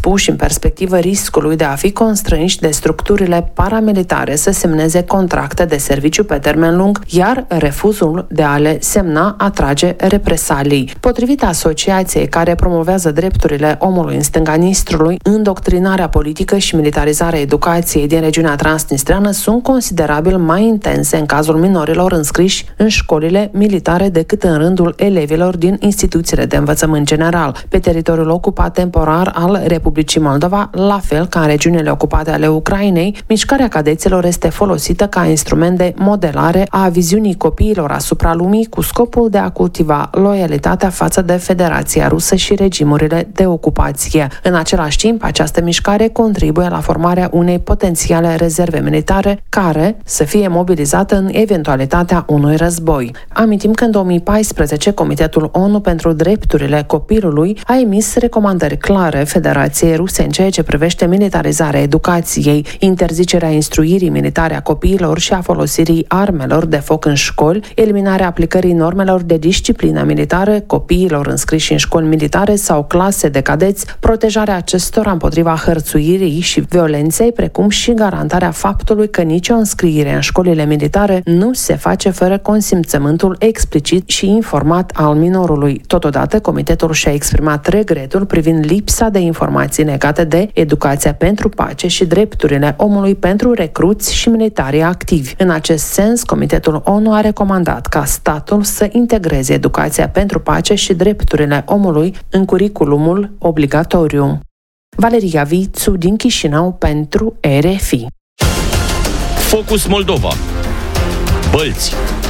puși în perspectivă riscului de a fi constrânși de structurile paramilitare să semneze contracte de serviciu pe termen lung, iar refuzul de a le semna atrage represalii. Potrivit asociației care promovează drepturile omului în stânga Nistrului, îndoctrinarea politică și militarizarea educației din regiunea transnistreană sunt considerabil mai intense în cazul minorilor înscriși în școlile militare decât în rândul elevilor din instituțiile de învățământ general pe teritoriul ocupat temporar al Republicii Moldova, la fel ca în regiunile ocupate ale Ucrainei. Mișcarea cadeților este folosită ca instrument de modelare a viziunii copiilor asupra lumii cu scopul de a cultiva loialitatea față de Federația Rusă și regimurile de ocupație. În același timp, această mișcare contribuie la formarea unei potențiale rezerve militare care să fie mobilizată în eventualitatea unui război. Amintim că în 2014 Comitetul ONU pentru Drepturile Copilului a emis recomandări clare Federației Ruse în ceea ce privește militarizarea educației, interzicerea instruirii militare a copiilor și a folosirii armelor de foc în școli, eliminarea aplicării normelor de disciplină militară copiilor înscriși în școli militare sau clase de cadeți, protejarea acestora împotriva hărțuirii și violenței, precum și garantarea faptului că nicio înscriere în școlile militare nu se face fără consimțământul explicit și informat al minorului. Totodată, Comitetul și-a exprimat regretul privind lipsa de informații legate de educația pentru pace și drepturile omului pentru recruți și militari activi. În acest sens, Comitetul ONU a recomandat ca statul să integreze educația pentru pace și drepturile omului în curiculumul obligatoriu. Valeria Vițu din Chișinău pentru RFI. Focus Moldova. Bălți.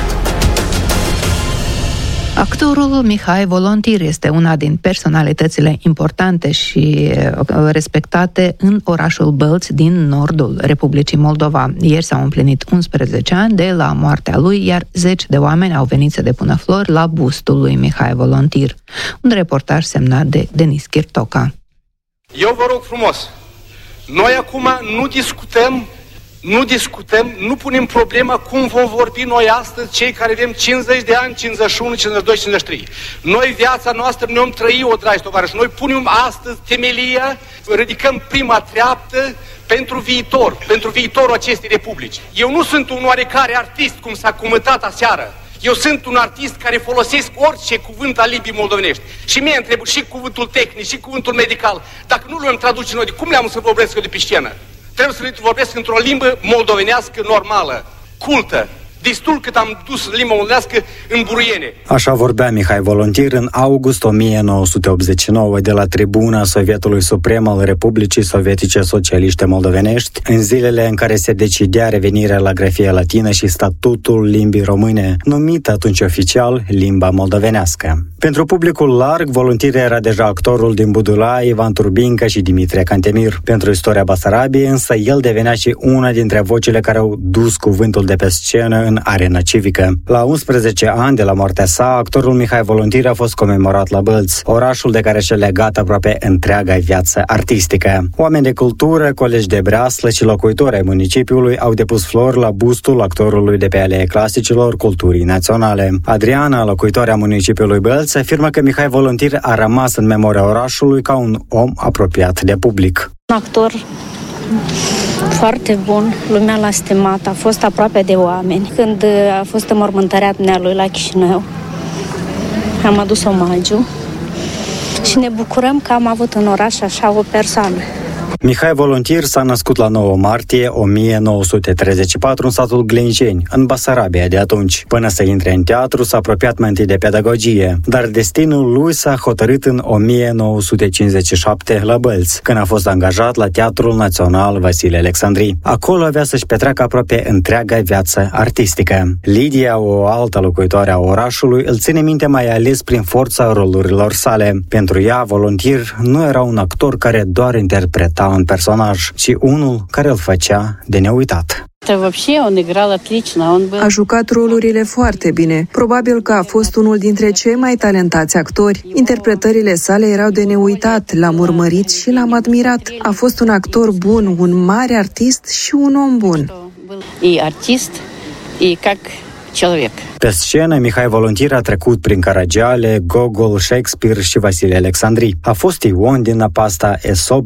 Actorul Mihai Volontir este una din personalitățile importante și respectate în orașul Bălți din nordul Republicii Moldova. Ieri s-au împlinit 11 ani de la moartea lui, iar 10 de oameni au venit să depună flori la bustul lui Mihai Volontir. Un reportaj semnat de Denis Chirtoca. Eu vă rog frumos, noi acum nu discutăm, nu punem problema cum vom vorbi noi astăzi, cei care avem 50 de ani, 51, 52, 53. Noi, viața noastră, ne-om trăi o, dragi tovarăși. Noi punem astăzi temelia, ridicăm prima treaptă pentru viitorul acestei republici. Eu nu sunt un oarecare artist, cum s-a comentat aseară. Eu sunt un artist care folosesc orice cuvânt al limbii moldovenești. Și mie întreb și cuvântul tehnic, și cuvântul medical. Dacă nu le-am traduce noi, cum le-am să vorbesc eu de pe scenă? Trebuie să vorbesc într-o limbă moldovenească normală, cultă. Destul cât am dus limba moldovenească în buruiene. Așa vorbea Mihai Volontir în august 1989 de la tribuna Sovietului Suprem al Republicii Sovietice Socialiste Moldovenești, în zilele în care se decidea revenirea la grafia latină și statutul limbii române, numită atunci oficial limba moldovenească. Pentru publicul larg, Volontir era deja actorul din Budula, Ivan Turbinca și Dimitrie Cantemir. Pentru istoria Basarabiei, însă, el devenea și una dintre vocile care au dus cuvântul de pe scenă în arena civică. La 11 ani de la moartea sa, actorul Mihai Volontir a fost comemorat la Bălți, orașul de care și-a legat aproape întreaga viață artistică. Oameni de cultură, colegi de breaslă și locuitori ai municipiului au depus flori la bustul actorului de pe Aleea Clasicilor Culturii Naționale. Adriana, locuitoarea municipiului Bălți, afirmă că Mihai Volontir a rămas în memoria orașului ca un om apropiat de public. Un actor foarte bun, lumea l-a stimat, a fost aproape de oameni. Când a fost înmormântarea dumnealui la Chișinău, am adus omagiu și ne bucurăm că am avut în oraș așa o persoană. Mihai Volontir s-a născut la 9 martie 1934 în satul Glenjeni, în Basarabia de atunci. Până să intre în teatru, s-a apropiat mai întâi de pedagogie, dar destinul lui s-a hotărât în 1957 la Bălți, când a fost angajat la Teatrul Național Vasile Alexandri. Acolo avea să-și petreacă aproape întreaga viață artistică. Lidia, o altă locuitoare a orașului, îl ține minte mai ales prin forța rolurilor sale. Pentru ea, Volontir nu era un actor care doar interpreta un personaj, ci unul care îl făcea de neuitat. A jucat rolurile foarte bine. Probabil că a fost unul dintre cei mai talentați actori. Interpretările sale erau de neuitat, l-am urmărit și l-am admirat. A fost un actor bun, un mare artist și un om bun. Pe scenă, Mihai Volontir a trecut prin Caragiale, Gogol, Shakespeare și Vasile Alexandri. A fost Ion din Napasta, Esop